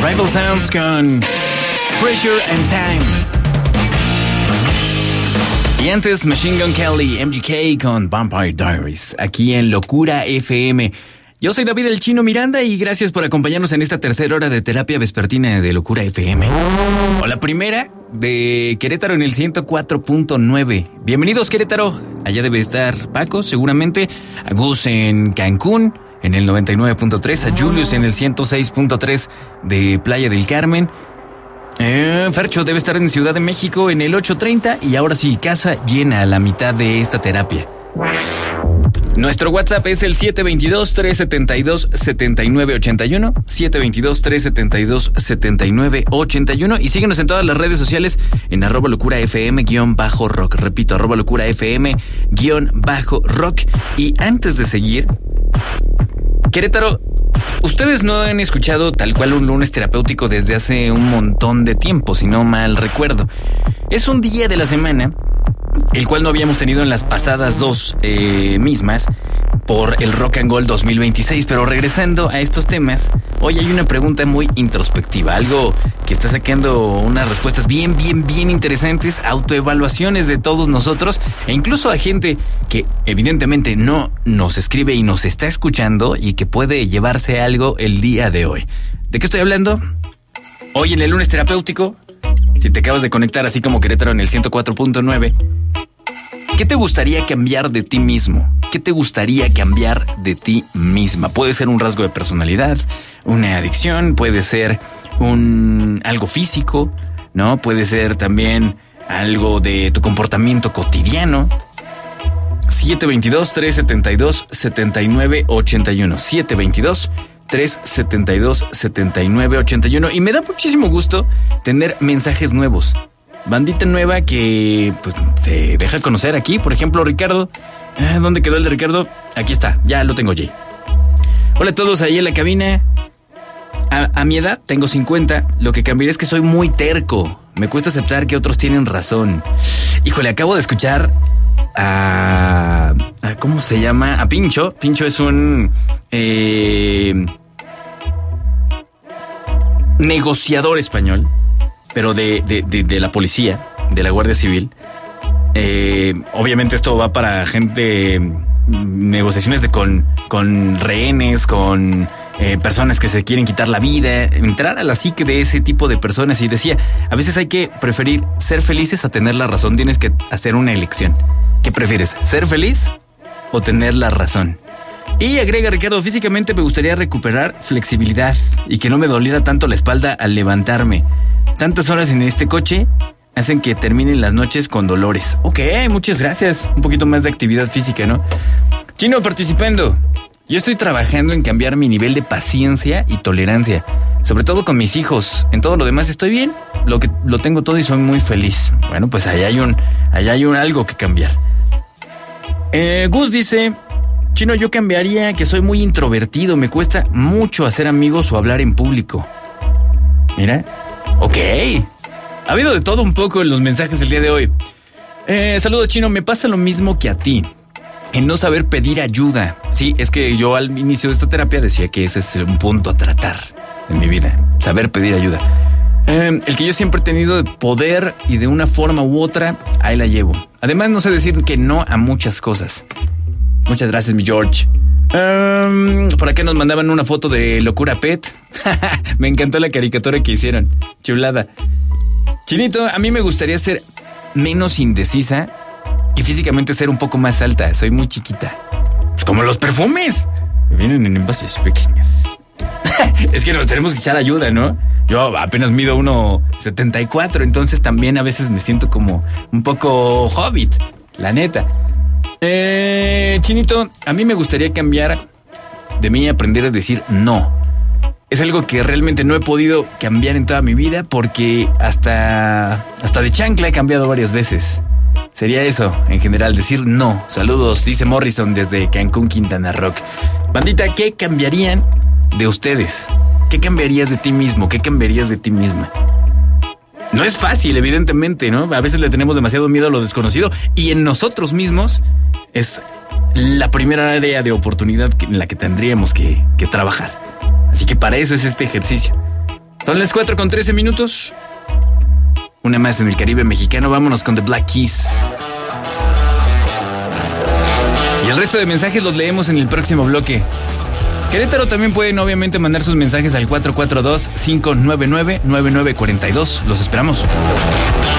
Tribal Sounds con Pressure and Time. Y antes Machine Gun Kelly, MGK con Vampire Diaries, aquí en Locura FM. Yo soy David el Chino Miranda y gracias por acompañarnos en esta tercera hora de terapia vespertina de Locura FM. O la primera de Querétaro en el 104.9. Bienvenidos, Querétaro. Allá debe estar Paco, seguramente. A Gus en Cancún en el 99.3. A Julius en el 106.3 de Playa del Carmen. Fercho debe estar en Ciudad de México en el 830. Y ahora sí, casa llena a la mitad de esta terapia. Nuestro WhatsApp es el 722-372-7981, 722-372-7981 y síguenos en todas las redes sociales en @locurafm_rock, repito, @locurafm_rock. Y antes de seguir, Querétaro, ustedes no han escuchado tal cual un lunes terapéutico desde hace un montón de tiempo, si no mal recuerdo. Es un día de la semana el cual no habíamos tenido en las pasadas dos mismas por el Rock and Roll 2026. Pero regresando a estos temas, hoy hay una pregunta muy introspectiva, algo que está sacando unas respuestas bien interesantes, autoevaluaciones de todos nosotros e incluso a gente que evidentemente no nos escribe y nos está escuchando y que puede llevarse algo el día de hoy. ¿De qué estoy hablando? Hoy en el lunes terapéutico, si te acabas de conectar así como Querétaro en el 104.9, ¿qué te gustaría cambiar de ti mismo? ¿Qué te gustaría cambiar de ti misma? Puede ser un rasgo de personalidad, una adicción, puede ser algo físico, ¿no? Puede ser también algo de tu comportamiento cotidiano. 722-372-7981. 722-372-7981. Y me da muchísimo gusto tener mensajes nuevos. Bandita nueva que pues se deja conocer aquí. Por ejemplo, Ricardo. ¿Dónde quedó el de Ricardo? Aquí está, ya lo tengo, Jay. Hola a todos ahí en la cabina. A mi edad, tengo 50. Lo que cambiaría es que soy muy terco. Me cuesta aceptar que otros tienen razón. Híjole, acabo de escuchar a ¿cómo se llama? A Pincho. Pincho es un negociador español, pero de la policía, de la Guardia Civil. Obviamente esto va para gente, negociaciones con rehenes, con personas que se quieren quitar la vida, entrar a la psique de ese tipo de personas. Y decía, a veces hay que preferir ser felices a tener la razón. Tienes que hacer una elección. ¿Qué prefieres? ¿Ser feliz o tener la razón? Y agrega Ricardo, físicamente me gustaría recuperar flexibilidad y que no me doliera tanto la espalda al levantarme. Tantas horas en este coche hacen que terminen las noches con dolores. Ok, muchas gracias. Un poquito más de actividad física, ¿no? Chino participando. Yo estoy trabajando en cambiar mi nivel de paciencia y tolerancia, sobre todo con mis hijos. En todo lo demás estoy bien, lo tengo todo y soy muy feliz. Bueno, pues allá hay algo que cambiar. Gus dice, Chino, yo cambiaría que soy muy introvertido, me cuesta mucho hacer amigos o hablar en público. Mira, ok. Ha habido de todo un poco en los mensajes el día de hoy. Saludos, Chino, me pasa lo mismo que a ti. En no saber pedir ayuda. Sí, es que yo al inicio de esta terapia decía que ese es un punto a tratar en mi vida. Saber pedir ayuda. El que yo siempre he tenido de poder y de una forma u otra, ahí la llevo. Además, no sé decir que no a muchas cosas. Muchas gracias, mi George. Por acá nos mandaban una foto de Locura Pet. Me encantó la caricatura que hicieron. Chulada. Chinito, a mí me gustaría ser menos indecisa y físicamente ser un poco más alta. Soy muy chiquita. Pues como los perfumes. Me vienen en envases pequeños. Es que nos tenemos que echar ayuda, ¿no? Yo apenas mido 1.74, entonces también a veces me siento como un poco hobbit, la neta. Chinito, a mí me gustaría cambiar de mí, aprender a decir no. Es algo que realmente no he podido cambiar en toda mi vida porque hasta de chancla he cambiado varias veces. Sería eso, en general, decir no. Saludos, dice Morrison desde Cancún, Quintana Roo. Bandita, ¿qué cambiarían de ustedes? ¿Qué cambiarías de ti mismo? ¿Qué cambiarías de ti misma? No es fácil, evidentemente, ¿no? A veces le tenemos demasiado miedo a lo desconocido y en nosotros mismos es la primera área de oportunidad en la que tendríamos que trabajar. Así que para eso es este ejercicio. Son las 4:13. Una más en el Caribe mexicano. Vámonos con The Black Keys. Y el resto de mensajes los leemos en el próximo bloque. Querétaro también pueden obviamente mandar sus mensajes al 442-599-9942. Los esperamos.